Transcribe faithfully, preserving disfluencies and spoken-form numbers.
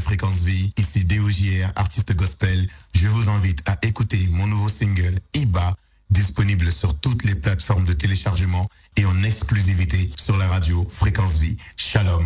Fréquence Vie. Ici D O J R, artiste gospel. Je vous invite à écouter mon nouveau single Iba, disponible sur toutes les plateformes de téléchargement et en exclusivité sur la radio Fréquence Vie. Shalom.